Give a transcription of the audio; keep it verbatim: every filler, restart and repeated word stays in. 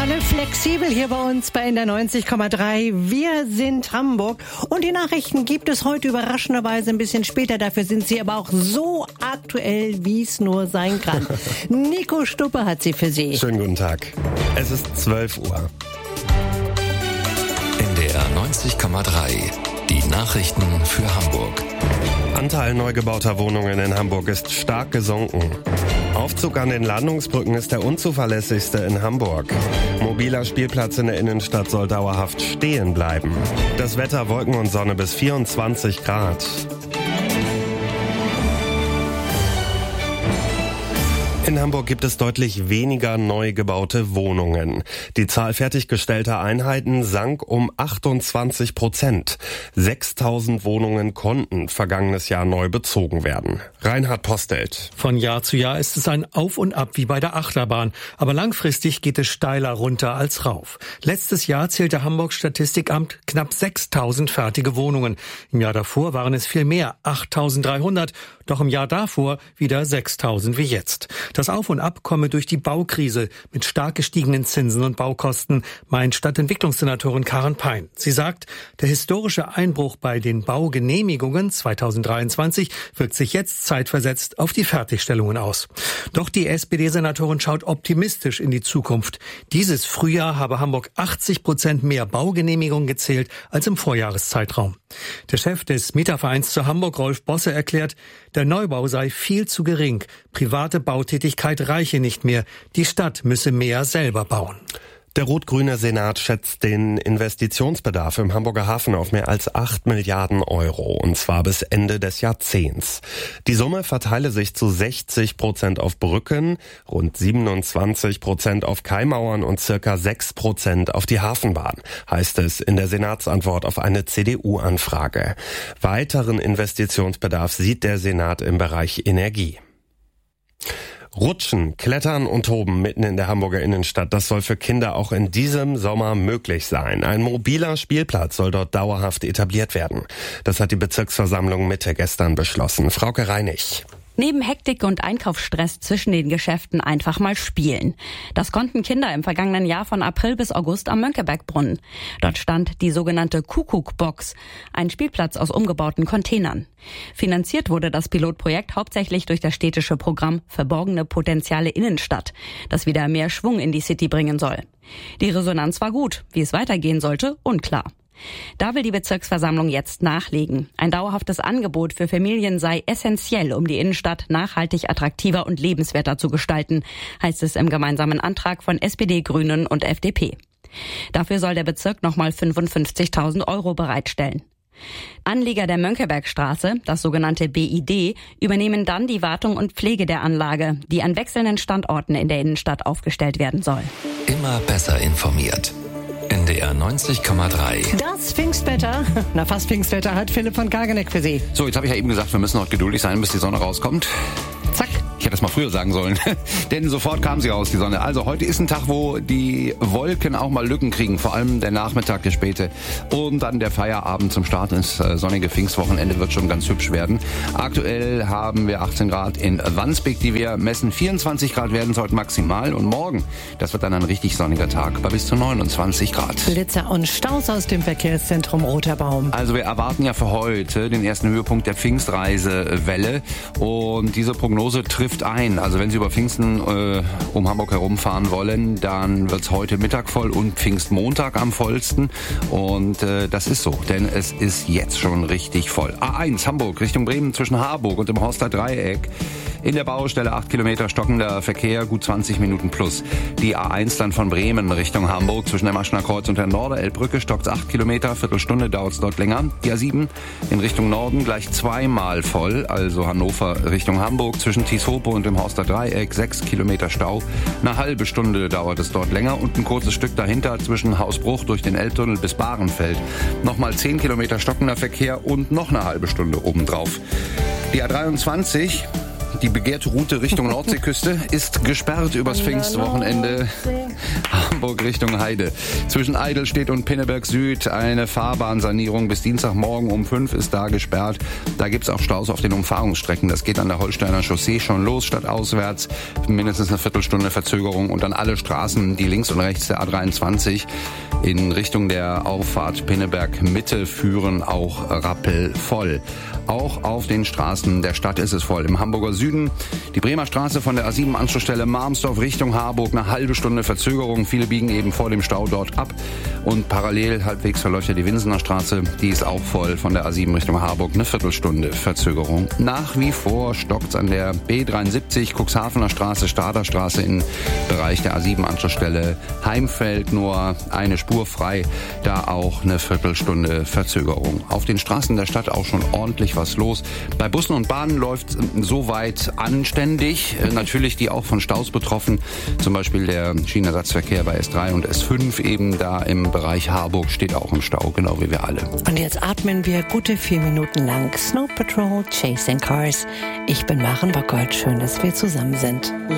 alle flexibel hier bei uns bei N D R neunzig Komma drei. Wir sind Hamburg und die Nachrichten gibt es heute überraschenderweise ein bisschen später. Dafür sind sie aber auch so aktuell, wie es nur sein kann. Nico Stuppe hat sie für Sie. Schönen guten Tag. Es ist zwölf Uhr. N D R neunzig Komma drei. Die Nachrichten für Hamburg. Anteil neu gebauter Wohnungen in Hamburg ist stark gesunken. Aufzug an den Landungsbrücken ist der unzuverlässigste in Hamburg. Mobiler Spielplatz in der Innenstadt soll dauerhaft stehen bleiben. Das Wetter Wolken und Sonne bis vierundzwanzig Grad. In Hamburg gibt es deutlich weniger neu gebaute Wohnungen. Die Zahl fertiggestellter Einheiten sank um achtundzwanzig Prozent. sechstausend Wohnungen konnten vergangenes Jahr neu bezogen werden. Reinhard Postelt. Von Jahr zu Jahr ist es ein Auf und Ab wie bei der Achterbahn. Aber langfristig geht es steiler runter als rauf. Letztes Jahr zählte Hamburgs Statistikamt knapp sechstausend fertige Wohnungen. Im Jahr davor waren es viel mehr, achttausenddreihundert. Doch im Jahr davor wieder sechstausend wie jetzt. Das Auf und Ab komme durch die Baukrise mit stark gestiegenen Zinsen und Baukosten, meint Stadtentwicklungssenatorin Karen Pein. Sie sagt, der historische Einbruch bei den Baugenehmigungen zweitausenddreiundzwanzig wirkt sich jetzt zeitversetzt auf die Fertigstellungen aus. Doch die S P D-Senatorin schaut optimistisch in die Zukunft. Dieses Frühjahr habe Hamburg achtzig Prozent mehr Baugenehmigungen gezählt als im Vorjahreszeitraum. Der Chef des Mietervereins zu Hamburg, Rolf Bosse, erklärt, der Neubau sei viel zu gering. Private Bautätigkeit reiche nicht mehr. Die Stadt müsse mehr selber bauen. Der rot-grüne Senat schätzt den Investitionsbedarf im Hamburger Hafen auf mehr als acht Milliarden Euro, und zwar bis Ende des Jahrzehnts. Die Summe verteile sich zu sechzig Prozent auf Brücken, rund siebenundzwanzig Prozent auf Kaimauern und circa sechs Prozent auf die Hafenbahn, heißt es in der Senatsantwort auf eine C D U-Anfrage. Weiteren Investitionsbedarf sieht der Senat im Bereich Energie. Rutschen, Klettern und Toben mitten in der Hamburger Innenstadt, das soll für Kinder auch in diesem Sommer möglich sein. Ein mobiler Spielplatz soll dort dauerhaft etabliert werden. Das hat die Bezirksversammlung Mitte gestern beschlossen. Frauke Reinig. Neben Hektik und Einkaufsstress zwischen den Geschäften einfach mal spielen. Das konnten Kinder im vergangenen Jahr von April bis August am Mönckebergbrunnen. Dort stand die sogenannte Kuckuckbox, ein Spielplatz aus umgebauten Containern. Finanziert wurde das Pilotprojekt hauptsächlich durch das städtische Programm Verborgene Potenziale Innenstadt, das wieder mehr Schwung in die City bringen soll. Die Resonanz war gut, wie es weitergehen sollte, unklar. Da will die Bezirksversammlung jetzt nachlegen. Ein dauerhaftes Angebot für Familien sei essentiell, um die Innenstadt nachhaltig attraktiver und lebenswerter zu gestalten, heißt es im gemeinsamen Antrag von S P D, Grünen und F D P. Dafür soll der Bezirk nochmal fünfundfünfzigtausend Euro bereitstellen. Anlieger der Mönckebergstraße, das sogenannte B I D, übernehmen dann die Wartung und Pflege der Anlage, die an wechselnden Standorten in der Innenstadt aufgestellt werden soll. Immer besser informiert. N D R neunzig Komma drei. Das Pfingstwetter, na fast Pfingstwetter, hat Philipp von Kageneck für Sie. So, jetzt habe ich ja eben gesagt, wir müssen noch geduldig sein, bis die Sonne rauskommt. Zack. Ich hätte es mal früher sagen sollen, denn sofort kam sie raus, die Sonne. Also heute ist ein Tag, wo die Wolken auch mal Lücken kriegen, vor allem der Nachmittag, der späte und dann der Feierabend zum Start ins sonnige Pfingstwochenende wird schon ganz hübsch werden. Aktuell haben wir achtzehn Grad in Wandsbek, die wir messen. vierundzwanzig Grad werden es heute maximal und morgen, das wird dann ein richtig sonniger Tag bei bis zu neunundzwanzig Grad. Blitzer und Staus aus dem Verkehrszentrum Roter Baum. Also wir erwarten ja für heute den ersten Höhepunkt der Pfingstreisewelle und diese Prognose trifft ein. Also wenn Sie über Pfingsten äh, um Hamburg herumfahren wollen, dann wird's heute Mittag voll und Pfingstmontag am vollsten. Und äh, das ist so, denn es ist jetzt schon richtig voll. A eins Hamburg Richtung Bremen zwischen Harburg und dem Horster Dreieck. In der Baustelle acht Kilometer stockender Verkehr, gut zwanzig Minuten plus. Die A eins dann von Bremen Richtung Hamburg zwischen dem Maschner Kreuz und der Norderelbbrücke stockt acht Kilometer, Viertelstunde dauert's dort länger. Die A sieben in Richtung Norden gleich zweimal voll, also Hannover Richtung Hamburg zwischen Tieshope und dem Horster Dreieck, sechs Kilometer Stau. Eine halbe Stunde dauert es dort länger und ein kurzes Stück dahinter zwischen Hausbruch durch den Elbtunnel bis Bahrenfeld. Nochmal zehn Kilometer stockender Verkehr und noch eine halbe Stunde obendrauf. Die A dreiundzwanzig... Die begehrte Route Richtung Nordseeküste ist gesperrt übers Pfingstwochenende. Hamburg Richtung Heide. Zwischen Eidelstedt und Pinneberg Süd eine Fahrbahnsanierung. Bis Dienstagmorgen um fünf ist da gesperrt. Da gibt's auch Staus auf den Umfahrungsstrecken. Das geht an der Holsteiner Chaussee schon los, stadtauswärts. Mindestens eine Viertelstunde Verzögerung. Und dann alle Straßen, die links und rechts der A dreiundzwanzig in Richtung der Auffahrt Pinneberg Mitte führen, auch rappelvoll. Auch auf den Straßen der Stadt ist es voll. Im Hamburger Süden die Bremer Straße von der A sieben Anschlussstelle Marmsdorf Richtung Harburg. Eine halbe Stunde Verzögerung. Viele biegen eben vor dem Stau dort ab. Und parallel halbwegs verläuft ja die Winsener Straße. Die ist auch voll von der A sieben Richtung Harburg. Eine Viertelstunde Verzögerung. Nach wie vor stockt's an der B dreiundsiebzig, Cuxhavener Straße, Stader Straße im Bereich der A sieben Anschlussstelle Heimfeld. Nur eine Spur frei. Da auch eine Viertelstunde Verzögerung. Auf den Straßen der Stadt auch schon ordentlich was los. Bei Bussen und Bahnen läuft soweit anständig. Natürlich die auch von Staus betroffen. Zum Beispiel der Schienenersatzverkehr bei S drei und S fünf eben da im Bereich Harburg steht auch im Stau, genau wie wir alle. Und jetzt atmen wir gute vier Minuten lang Snow Patrol, Chasing Cars. Ich bin Maren Bockert. Schön, dass wir zusammen sind.